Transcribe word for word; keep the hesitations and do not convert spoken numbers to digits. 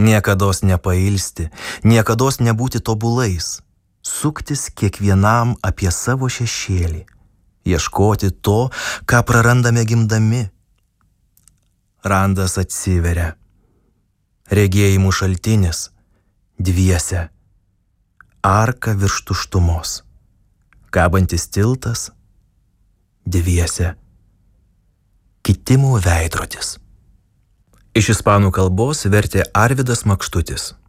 Niekados nepailsti, niekados nebūti tobulais, suktis kiekvienam apie savo šešėlį, ieškoti to, ką prarandame gimdami. Randas atsiveria, regėjimų šaltinis, dviese, arka virš tuštumos, kabantis tiltas, dviese, kitimų veidrodis. Iš ispanų kalbos vertė Arvydas Makštutis.